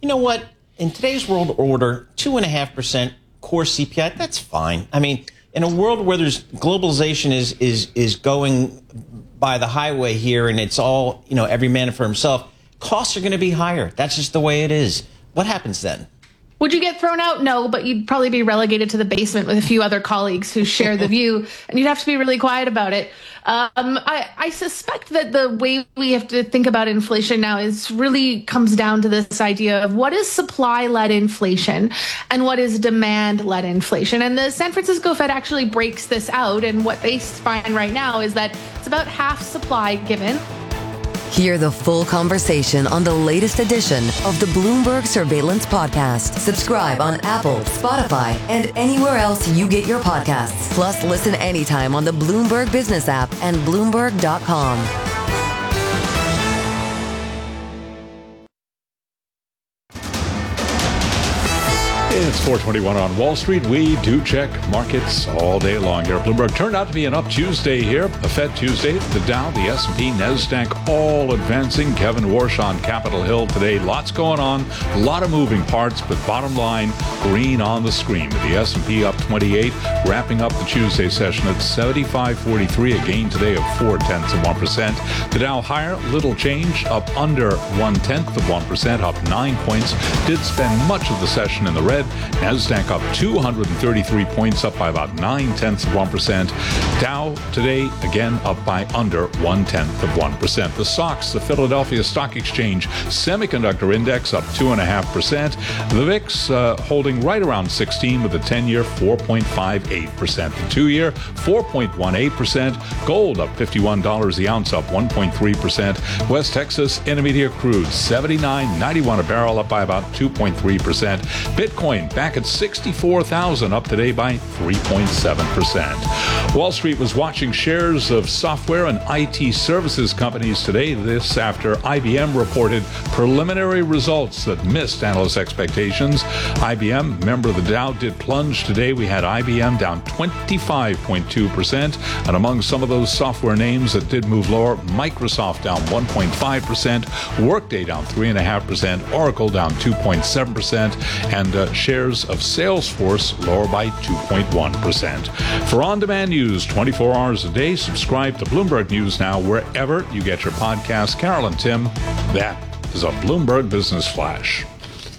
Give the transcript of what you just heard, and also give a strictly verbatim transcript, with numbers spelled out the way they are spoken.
you know what? In today's world order, two point five percent core C P I, that's fine. I mean, in a world where there's globalization is is is going by the highway here and it's all, you know, every man for himself, costs are going to be higher. That's just the way it is. What happens then? Would you get thrown out? No, but you'd probably be relegated to the basement with a few other colleagues who share the view, and you'd have to be really quiet about it. Um, I, I suspect that the way we have to think about inflation now is really comes down to this idea of what is supply-led inflation and what is demand-led inflation. And the San Francisco Fed actually breaks this out, and what they find right now is that it's about half supply given. Hear the full conversation on the latest edition of the Bloomberg Surveillance Podcast. Subscribe on Apple, Spotify, and anywhere else you get your podcasts. Plus, listen anytime on the Bloomberg Business app and Bloomberg dot com. It's four twenty-one on Wall Street. We do check markets all day long here. Bloomberg turned out to be an up Tuesday here, a Fed Tuesday. The Dow, the S and P, NASDAQ all advancing. Kevin Warsh on Capitol Hill today. Lots going on, a lot of moving parts, but bottom line, green on the screen. With the S and P up twenty-eight, wrapping up the Tuesday session at seventy-five forty-three, a gain today of four tenths of one percent. The Dow higher, little change, up under one tenth of one percent, up nine points. Did spend much of the session in the red. NASDAQ up two hundred thirty-three points, up by about nine tenths of one percent. Dow today, again, up by under one tenth of one percent. The S O X, the Philadelphia Stock Exchange Semiconductor Index, up two point five percent. The V I X uh, holding right around sixteen with the ten-year four point five eight percent. The two-year four point one eight percent. Gold up fifty-one dollars the ounce, up one point three percent. West Texas Intermediate Crude seventy-nine ninety-one a barrel, up by about two point three percent. Bitcoin back at sixty-four thousand, up today by three point seven percent. Wall Street was watching shares of software and I T services companies today. This after I B M reported preliminary results that missed analyst expectations. I B M, member of the Dow, did plunge today. We had I B M down twenty-five point two percent. And among some of those software names that did move lower, Microsoft down one point five percent, Workday down three point five percent, Oracle down two point seven percent, and uh, shares of Salesforce lower by two point one percent. For on-demand news twenty-four hours a day, subscribe to Bloomberg News Now wherever you get your podcasts. Carol and Tim, that is a Bloomberg Business Flash.